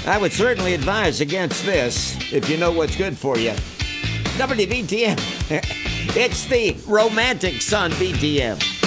I would certainly advise against this if you know what's good for you. WBTM. It's the Romantic Son BTM.